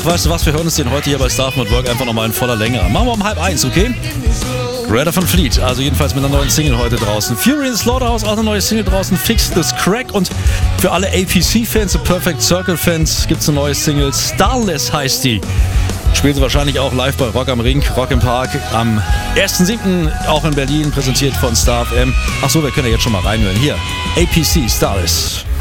weißt du was, wir hören uns den heute hier bei Staff at Work einfach nochmal in voller Länge an. Machen wir um 12:30, okay? Greta Van Fleet, also jedenfalls mit einer neuen Single heute draußen. Fury in Slaughterhouse, auch eine neue Single draußen. Fix This Crack. Und für alle APC-Fans, The Perfect Circle-Fans, gibt es eine neue Single. Starless heißt die. Spielen sie wahrscheinlich auch live bei Rock am Ring, Rock im Park am 1.7. auch in Berlin, präsentiert von Star FM. Achso, wir können ja jetzt schon mal reinhören. Hier, APC, Starless.